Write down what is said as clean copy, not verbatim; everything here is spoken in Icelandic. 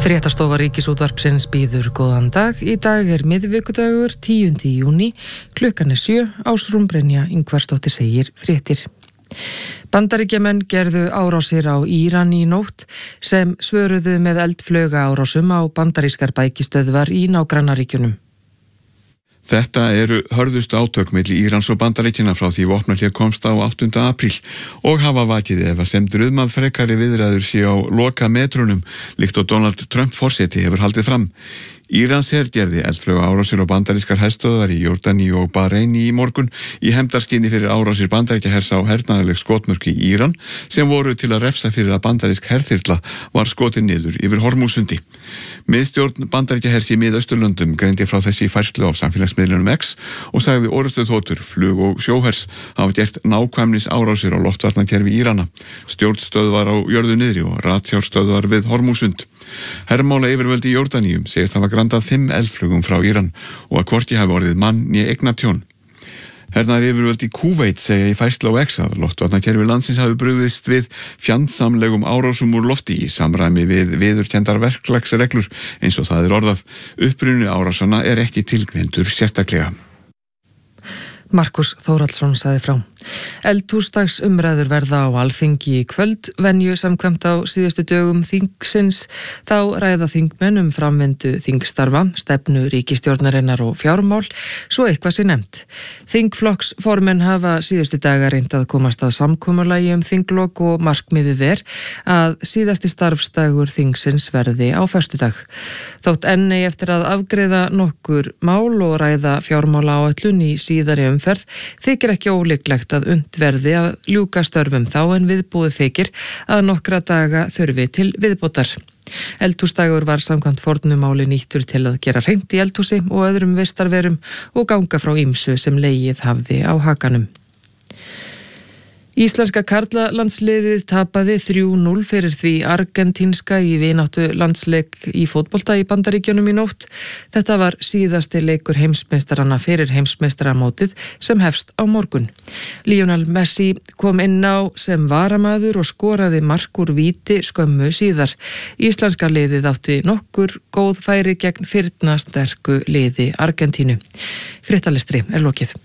Fréttastofa Ríkisútvarpsins býður góðan dag. Í dag miðvikudagur, 10. júní, klukkan 7, Ásrún Brynja Ingvarsdóttir segir fréttir. Bandaríkjamenn gerðu árásir á Íran í nótt sem svöruðu með eldflauga árásum á bandarískar bækistöðvar í nágrannaríkjunum. Þetta eru hörðustu átök milli Írans og Bandaríkjanna frá því vopnahlé komst á 8. apríl og hafa vakið efasemdir að frekari viðræður sé á loka metrunum líkt og Donald Trump forseti hefur haldið fram. Írans her gerði eldflauga árásir á bandarískar herstöðvar í Jórdaníu og Bahrein í morgun í hefndarskyni fyrir árásir Bandaríkjahers á hernaðarleg skotmörk í Íran sem voru til að refsa fyrir að bandarísk herþyrla var skotin niður yfir Hormúsundi. Miðstjórn Bandaríkjahers í Miðausturlöndum greindi frá þessi færslu á samfélagsmiðlunum X og sagði orrustuþotur, flug og sjóhers hafa gert nákvæmnis árásir á loftvarnakerfi Írana, stjórnstöðvar á jörðu niðri og ratsjárstöðvar við Hormúsund. Hermála yfirvöld í Jórdaníu segist hafa grandað 5 eldflugum frá Íran og að hvorki hafi orðið mann né eignatjón. Hernaðar yfirvöld í Kúveit segja í færslu á X að loftvarnakerfi landsins hafi brugðist við fjandsamlegum árásum úr lofti í samræmi við viðurkenndar verklagsreglur eins og það orðað. Uppruni árásanna ekki tilgreindur sérstaklega. Markus Þórhallsson sagði frá. Eldhúsdags umræður verða á Alþingi í kvöld, venju samkvæmt á síðustu dögum þingsins. Þá ræða þingmenn framvindu þingstarfa, stefnu ríkisstjórnarinnar og fjármál, svo eitthvað sé nefnt. Þingflokksformenn hafa síðustu daga reynt að komast að samkomulagi þinglok og markmiðið að síðasti starfsdagur þingsins verði á föstudag. Þótt enn eigi eftir að afgreiða nokkur mál og ræða fjármálaáætlun í síðari umferð, þykir ekki ólíklegt að unnt verði að ljúka störfum þá en viðbúið þykir að nokkra daga þurfi til viðbótar. Eldhúsdagur var samkvæmt fornu máli nýttur til að gera hreint í eldhúsi og öðrum vistarverum og ganga frá ýmsu sem legið hafði á hakanum. Íslenska karlalandsliðið tapaði 3-0 fyrir því argentínska í vináttu landsleik í fótbolta í Bandaríkjunum í nótt. Þetta var síðasti leikur heimsmeistaranna fyrir heimsmeistaramótið sem hefst á morgun. Lionel Messi kom inn á sem varamaður og skoraði mark úr víti skömmu síðar. Íslenska liðið átti nokkur góð færi gegn firnasterku liði Argentínu. Fréttalestri lokið.